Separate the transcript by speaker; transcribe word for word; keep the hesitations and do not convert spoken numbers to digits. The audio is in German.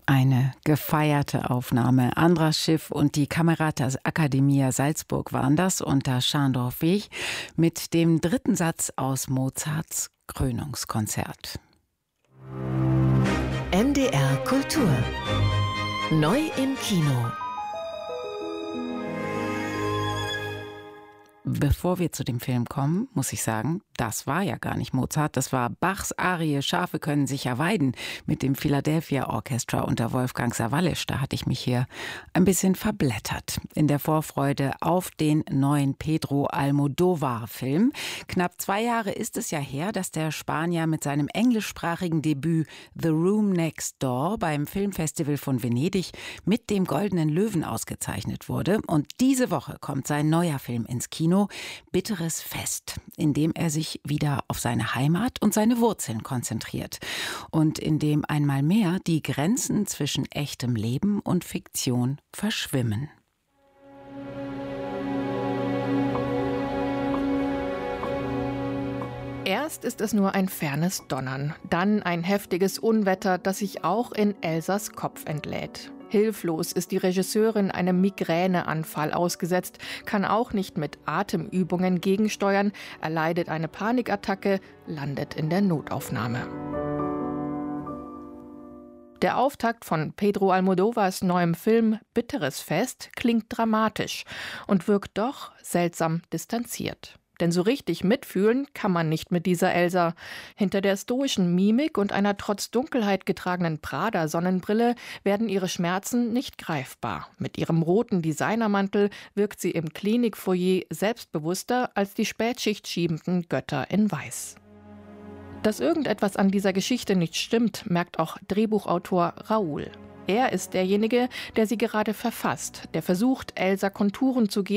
Speaker 1: Eine gefeierte Aufnahme. Andras Schiff und die Camerata Accademia Salzburg waren das unter Scharndorff-Wiech mit dem dritten Satz aus Mozarts Krönungskonzert.
Speaker 2: N D R Kultur. Neu im Kino.
Speaker 1: Bevor wir zu dem Film kommen, muss ich sagen, das war ja gar nicht Mozart, das war Bachs Arie Schafe können sich ja weiden mit dem Philadelphia Orchestra unter Wolfgang Sawallisch. Da hatte ich mich hier ein bisschen verblättert in der Vorfreude auf den neuen Pedro Almodóvar-Film. Knapp zwei Jahre ist es ja her, dass der Spanier mit seinem englischsprachigen Debüt The Room Next Door beim Filmfestival von Venedig mit dem Goldenen Löwen ausgezeichnet wurde. Und diese Woche kommt sein neuer Film ins Kino, Bitteres Fest, in dem er sich wieder auf seine Heimat und seine Wurzeln konzentriert und in dem einmal mehr die Grenzen zwischen echtem Leben und Fiktion verschwimmen.
Speaker 3: Erst ist es nur ein fernes Donnern, dann ein heftiges Unwetter, das sich auch in Elsas Kopf entlädt. Hilflos ist die Regisseurin einem Migräneanfall ausgesetzt, kann auch nicht mit Atemübungen gegensteuern, erleidet eine Panikattacke, landet in der Notaufnahme. Der Auftakt von Pedro Almodóvars neuem Film Bitteres Fest klingt dramatisch und wirkt doch seltsam distanziert. Denn so richtig mitfühlen kann man nicht mit dieser Elsa. Hinter der stoischen Mimik und einer trotz Dunkelheit getragenen Prada-Sonnenbrille werden ihre Schmerzen nicht greifbar. Mit ihrem roten Designermantel wirkt sie im Klinikfoyer selbstbewusster als die Spätschicht schiebenden Götter in Weiß. Dass irgendetwas an dieser Geschichte nicht stimmt, merkt auch Drehbuchautor Raoul. Er ist derjenige, der sie gerade verfasst, der versucht, Elsa Konturen zu geben,